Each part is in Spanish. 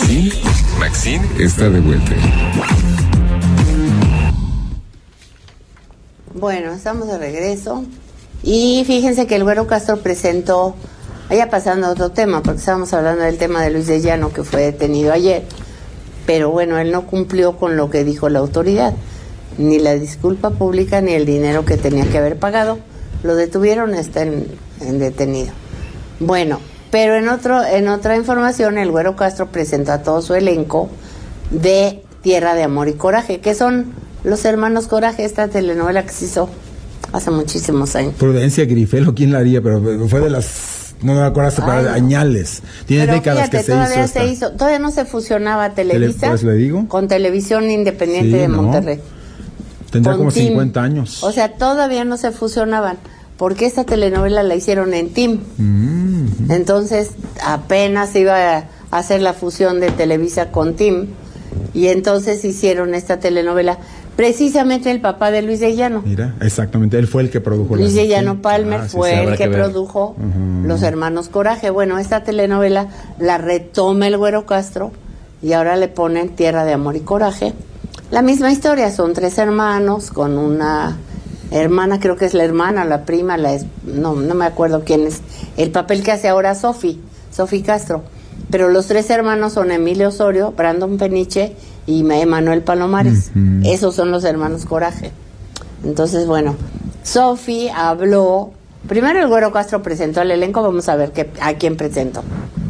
Maxine está de vuelta. Bueno, estamos de regreso. Y fíjense que el Güero Castro presentó, allá pasando a otro tema, porque estábamos hablando del tema de Luis de Llano, que fue detenido ayer. Pero bueno, él no cumplió con lo que dijo la autoridad. Ni la disculpa pública, ni el dinero que tenía que haber pagado. Lo detuvieron, está en detenido. Bueno, pero en otra información, el Güero Castro presentó a todo su elenco de Tierra de Amor y Coraje, que son los hermanos Coraje, esta telenovela que se hizo hace muchísimos años. Prudencia Grifelo, ¿quién la haría? Pero fue de las, no me acuerdo, para añales. Tiene pero décadas fíjate, que se hizo. Todavía no se fusionaba Televisa pues le digo. con Televisión Independiente de Monterrey. Tendrá como TIM. 50 años. O sea, todavía no se fusionaban, porque esta telenovela la hicieron en TIM. Entonces, apenas iba a hacer la fusión de Televisa con TIM, y entonces hicieron esta telenovela. Precisamente el papá de Luis de Llano. Mira, exactamente, él fue el que produjo Luis de Llano Palmer fue el que ver. produjo Los Hermanos Coraje. Bueno, esta telenovela la retoma el Güero Castro y ahora le ponen Tierra de Amor y Coraje. La misma historia, son 3 hermanos con una hermana, creo que es la hermana, la prima, no me acuerdo quién es. El papel que hace ahora Sofi Castro. Pero los 3 hermanos son Emilio Osorio, Brandon Peniche y Emanuel Palomares. Esos son los hermanos Coraje. Entonces, bueno, Sofi habló. Primero el Güero Castro presentó al elenco, vamos a ver a quién presentó.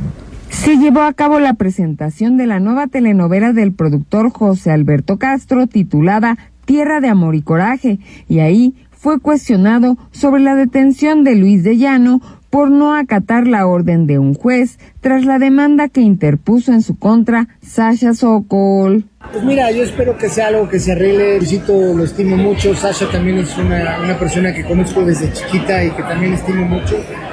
Se llevó a cabo la presentación de la nueva telenovela del productor José Alberto Castro, titulada Tierra de Amor y Coraje, y ahí fue cuestionado sobre la detención de Luis de Llano por no acatar la orden de un juez tras la demanda que interpuso en su contra Sasha Sokol. Pues mira, yo espero que sea algo que se arregle. Luisito lo estimo mucho, Sasha también es una persona que conozco desde chiquita y que también estimo mucho.